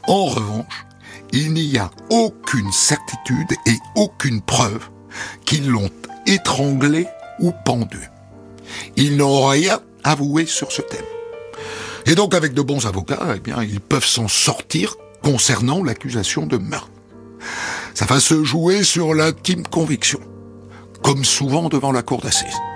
En revanche, il n'y a aucune certitude et aucune preuve qu'ils l'ont étranglé ou pendu. Ils n'ont rien avoué sur ce thème. Et donc, avec de bons avocats, ils peuvent s'en sortir concernant l'accusation de meurtre. Ça va se jouer sur l'intime conviction, comme souvent devant la cour d'assises.